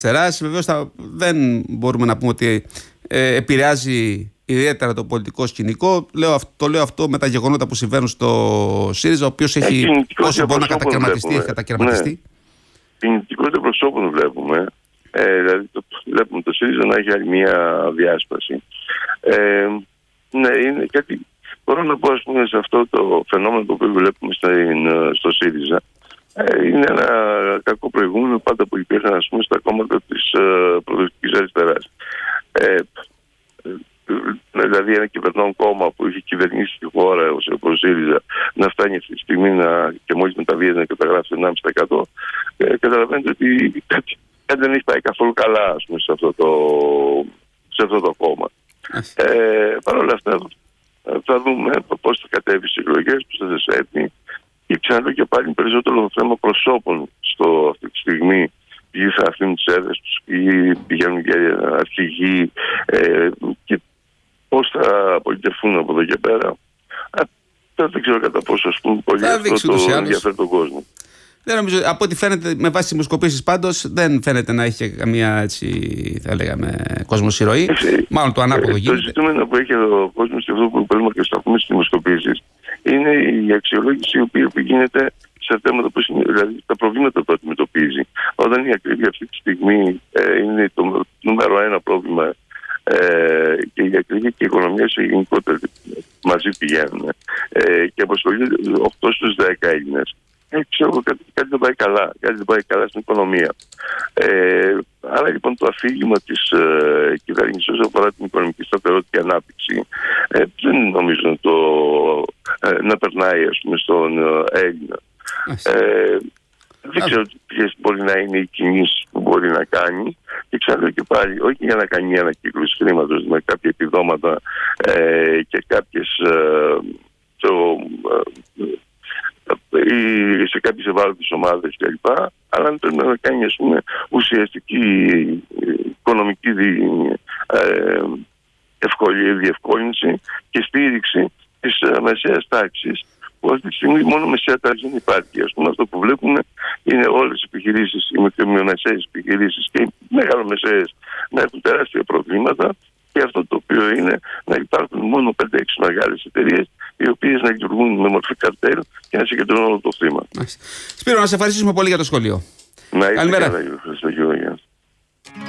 Βεβαίως δεν μπορούμε να πούμε ότι επηρεάζει ιδιαίτερα το πολιτικό σκηνικό. Το λέω αυτό με τα γεγονότα που συμβαίνουν στο ΣΥΡΙΖΑ, ο οποίος έχει όσο μπορεί να κατακαιρματιστεί, έχει κατακαιρματιστεί. Ναι. Κινητικότητα προσώπων βλέπουμε. Δηλαδή βλέπουμε το ΣΥΡΙΖΑ να έχει άλλη μια διάσπαση. Ναι, είναι κάτι. Μπορώ να πω, ας πούμε, σε αυτό το φαινόμενο το οποίο βλέπουμε στο ΣΥΡΙΖΑ. Είναι ένα κακό προηγούμενο πάντα που υπήρχαν, ας πούμε, στα κόμματα της προοδευτικής αριστεράς. Δηλαδή ένα κυβερνών κόμμα που είχε κυβερνήσει τη χώρα ως ο ΣΥΡΙΖΑ να φτάνει αυτή τη στιγμή και μόλις μεταβίαζε να καταγράφει 1,5%. Καταλαβαίνετε ότι κάτι δεν έχει πάει καθόλου καλά, ας πούμε, σε αυτό το κόμμα. Παρ' όλα αυτά θα δούμε πώς θα κατέβει στις εκλογές, πώς θα θεσέτει. Και ξαναλέω και πάλι περισσότερο το θέμα προσώπων αυτή τη στιγμή. Ποιοι θα αφήνουν τις έδρες τους, ποιοι πηγαίνουν για αρχηγοί και πώς θα πολιτευτούν από εδώ και πέρα. Δεν ξέρω κατά πόσο, ας πούμε, πολύ αυτό το ενδιαφέρει τον κόσμο. Δεν νομίζω, από ό,τι φαίνεται με βάση τις δημοσκοπήσεις πάντως, δεν φαίνεται να έχει καμία, έτσι, θα λέγαμε, κοσμοσυρωή. Μάλλον το ανάποδο γίνεται. Το ζητούμενο που έχει ο κόσμος και αυτό που θέλουμε και σταθούμε στις δημοσκοπήσεις είναι η αξιολόγηση η οποία γίνεται σε θέματα που είναι, δηλαδή τα προβλήματα που αντιμετωπίζει. Όταν η ακρίβεια αυτή τη στιγμή είναι το νούμερο ένα πρόβλημα και η ακρίβεια και η οικονομία σε γενικότερα μαζί πηγαίνουν και απασχολεί 8 στους 10 Έλληνες. Ξέρω κάτι δεν πάει καλά. Κάτι δεν πάει καλά στην οικονομία. Άρα λοιπόν το αφήγημα της κυβέρνησης όσον αφορά την οικονομική σταθερότητα και ανάπτυξη δεν νομίζω να περνάει, ας πούμε, στον Έλληνα. Δεν ξέρω ποιες μπορεί να είναι οι κινήσεις που μπορεί να κάνει και ξαναλέω και πάλι, όχι για να κάνει ανακύκλωση χρήματος με κάποια επιδόματα και κάποιες ή σε κάποιες ευάλωτες ομάδες κλπ. Αλλά αν πρέπει να κάνει, ας πούμε, ουσιαστική οικονομική διευκόλυνση και στήριξη της μεσαίας τάξης, που αυτή τη στιγμή μόνο μεσαία τάξη δεν υπάρχει. Ας πούμε, αυτό που βλέπουμε είναι όλες οι επιχειρήσεις, οι μικρομεσαίες επιχειρήσεις και οι μεγαλομεσαίες να έχουν τεράστια προβλήματα. Και αυτό το οποίο είναι να υπάρχουν μόνο 5-6 μεγάλες εταιρείες οι οποίες να λειτουργούν με μορφή καρτέλ και να συγκεντρώνουν όλο το χρήμα. Σπύρο, να σε ευχαριστήσουμε πολύ για το σχόλιο. Καλημέρα.